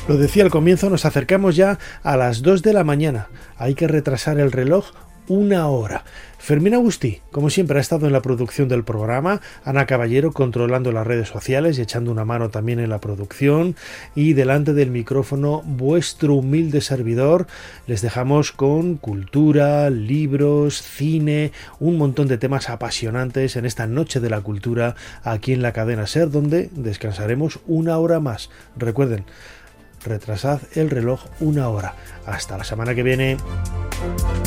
Lo decía al comienzo, nos acercamos ya a las 2 de la mañana. Hay que retrasar el reloj 1 hora. Fermín Agustí, como siempre, ha estado en la producción del programa, Ana Caballero controlando las redes sociales y echando una mano también en la producción, y delante del micrófono vuestro humilde servidor. Les dejamos con cultura, libros, cine, un montón de temas apasionantes en esta noche de la cultura aquí en la cadena SER, donde descansaremos 1 hora más. Recuerden, retrasad el reloj 1 hora. Hasta la semana que viene.